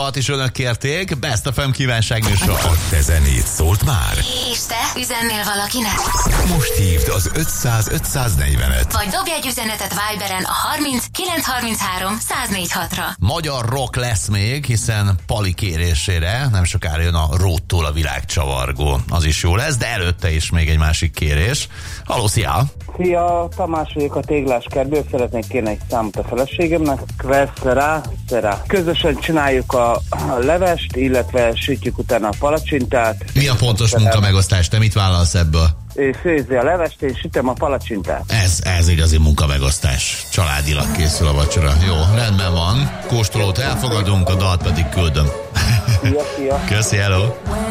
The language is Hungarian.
dalat is önök kérték. Best FM kívánság műsor. A te zenét szólt már. És te üzennél valakinek? Most hívd az 500-545-et. Vagy dobj egy üzenetet Viberen a 30 933 104.6-ra. Magyar rock lesz még, hiszen Pali kérésére nem sokára jön a Róttól a világcsavargó. Az is jó lesz, de előtte is még egy másik kérés. Halló, szia! Szia, Tamás vagyok a Tégláskertből, szeretnék kérni egy számot a feleségemnek. Kveszera. Közösen csináljuk a levest, illetve sütjük utána a palacsintát. Mi a pontos munkamegosztás? Te mit vállalsz ebből? Ő főzi a levest, én sütöm a palacsintát. Ez igazi munkamegosztás. Családilag készül a vacsora. Jó, rendben van. Kóstolót elfogadunk, a dalt pedig küldöm. Szia. Köszi, hello!